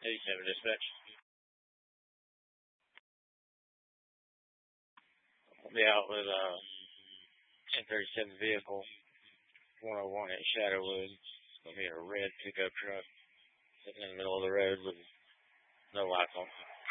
87 dispatch. I'll be out with a 1037 vehicle, 101 at Shadowwood. It's going to be a red pickup truck sitting in the middle of the road with no lights on.